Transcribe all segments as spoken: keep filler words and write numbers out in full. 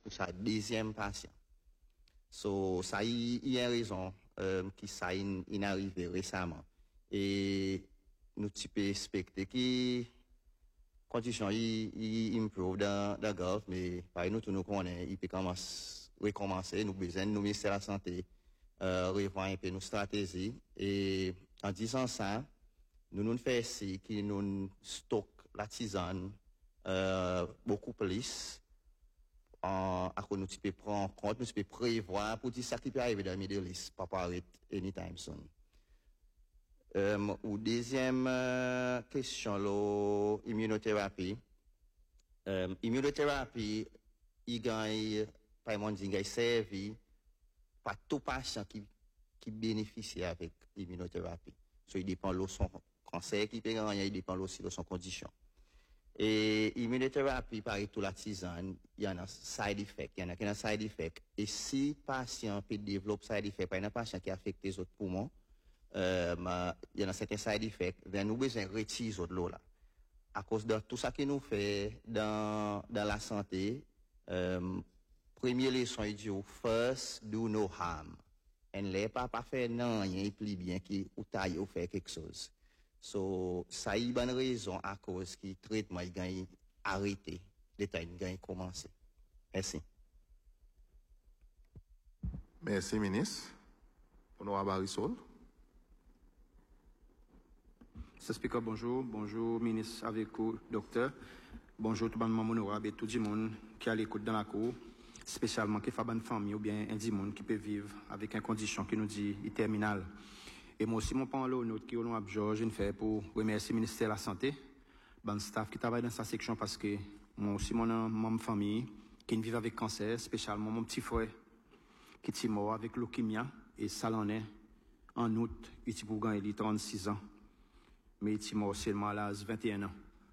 pour sa deuxième patient. So, ça y, y a raison, euh, qui ça y est arrivé récemment. Et, nous, tu peux expecter que, conditions y, y improve dans, dans Gulf, mais, par nous, tout nous connaît, il peut commencer, recommencer, nous besoin, nous, ministère de la Santé, euh, revoir un peu nos stratégies. Et, en disant ça, nous nous faisons ici, qui nous stock la tisane, euh, beaucoup plus, en, à quoi nous tu peux prendre en compte, nous tu peux prévoir pour dire ça qui peut arriver dans le Middle East, pas paraître anytime soon. Euh, ou deuxième euh, question, l'immunothérapie. Euh, immunothérapie, il gagne, par exemple, il gagne servi, pas tout patient qui, qui bénéficie avec l'immunothérapie. So, il dépend de son cancer qui peut gagner, il dépend aussi de son condition. Et l'immunothérapie, par exemple, la tisane, il y en a side effect, il y en a qui ont un side effect. Et si le patient peut développer side effect, par exemple, un patient qui affecte les autres poumons, euh, il y en a certains side effects, ben nous besoin de retirer ces autres là. À cause de tout ça que nous fait dans, dans la santé, euh, première leçon, il dit, first, do no harm. Et les pas pas faire non, rien, il plie bien, qui, ou taille, ou faire quelque chose. So, ça y a une raison à cause que le traitement il gagne arrêté, l'état il gagne commencé. Merci. Merci, ministre. Honorable Barisol. Mister Speaker, bonjour. Bonjour, ministre avec vous, docteur. Bonjour tout le monde honorable et tout le monde qui est à l'écoute dans la cour, spécialement qui fait une famille ou bien un monde qui peut vivre avec une condition qui nous dit terminale. Et moi aussi, mon parent, l'autre qui est au Georges, je fais pour remercier le ministère de la Santé, le staff qui travaille dans sa section parce que moi aussi, mon membre famille qui vit avec cancer, spécialement mon petit frère qui est mort avec leucémie et ça l'en est en août, il est pour gagner trente-six ans, mais il est mort seulement à l'âge de vingt et un ans.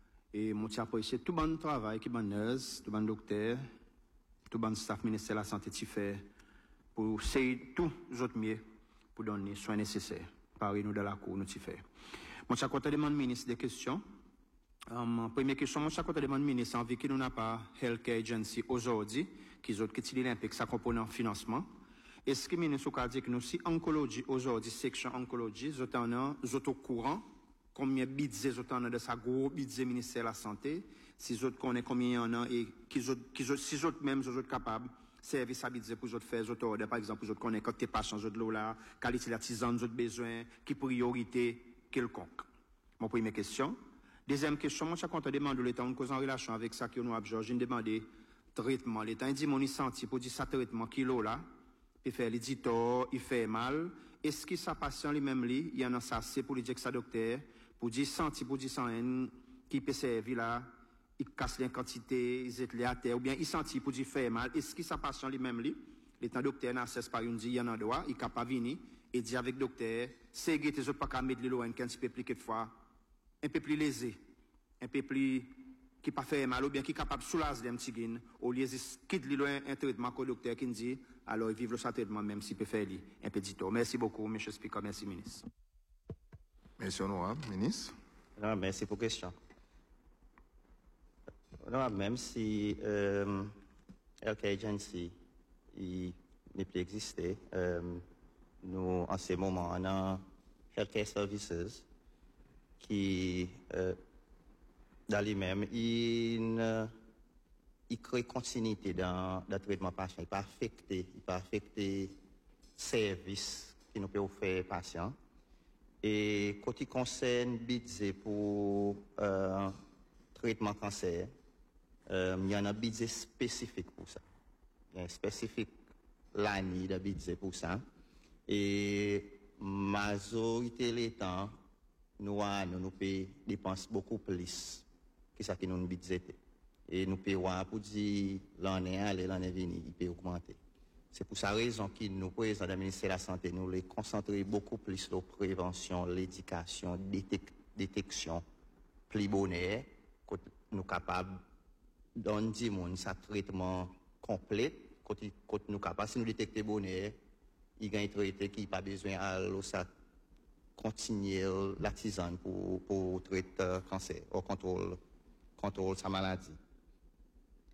Et moi, j'ai apprécié tout le bon travail, qui bon nurse, tout le bon docteur, tout le bon staff ministère de la Santé qui fait pour essayer tous les autres mieux pour donner les soins nécessaires. Pareil, nous, dans la cour, nous, t'y fait. Moi, chaque fois, je demande ministre des questions. Um, première question, moi, chaque fois, je demande ministre, en vu que nous n'avons pas Healthcare Agency aujourd'hui, qui est autres, qui est l'Olympique, ça component en financement. Est-ce que le ministre a dit que nous, si oncologie aujourd'hui, section oncologie, vous êtes au courant, combien de budget vous êtes de sa gros budget ministère de la Santé, si vous connaissez combien il y en a et qui si vous êtes même, vous êtes capables service à budget pour vous faire autres ordres, par exemple, vous connaissez quand tu pas changé de l'eau là, qualité de l'artisan, vous avez besoin, qui priorité quelconque. Mon première question. Deuxième question, moi, chaque fois, on demande de l'État, on cause en relation avec ça, qui nous a Georges, demande traitement. L'État, il dit, mon senti pour dire ça traitement, kilo là, il fait l'éditeur, il fait mal. Est-ce que ça patient lui-même, lui, il y en a ça, c'est pour lui dire que ça docteur, pour dire senti, pour dire ça, qui peut servir là, il casse les quantités, il est à terre, ou bien il sentit pour dire faire mal. Est-ce que ça patient lui-même, lui, l'état docteur n'a cesse par une dit, il y en a droit, il est capable de venir, et dit avec docteur, c'est que tu n'as pas qu'à mettre l'eau un petit peu plus quelquefois, un peu plus lésé, un peu plus, qui pas fait mal, ou bien qui est capable de soulager un petit guin, au lieu de quitter l'eau un traitement qu'au docteur qui dit, alors il vive le traitement même s'il peut faire un petit tour. Merci beaucoup, M. Speaker, merci, ministre. Merci, honorable, ministre. Non, merci pour la question. Non, même si euh, Healthcare Agency n'est plus existé, euh, nous, en ce moment, on a Healthcare Services qui, euh, dans lui-même, il, il crée continuité dans le traitement patient. Il ne peut pas affecter, il peut affecter service qui nous peut offrir aux patients. Et quand il concerne budget pour euh, traitement cancer, euh, il y en a un budget spécifique pour ça. Il y a un spécifique l'année de budget pour ça. Et majorité des temps, nous, nous, nous dépensons beaucoup plus que ça qui nous budget. Et nous payons pour dire l'année allée, l'année venue, il peut augmenter. C'est pour sa raison que nous, présidents du ministère de la Santé, nous les concentrons beaucoup plus sur la prévention, l'éducation, détec détection, plus bonheur, que nous sommes capables de donner un traitement complet, quand nous sommes capables, si nous détectons bonheur, il y a un traitement qui n'a pas besoin de continuer la tisane pour, pour traiter le cancer, ou contrôler contrôle sa maladie.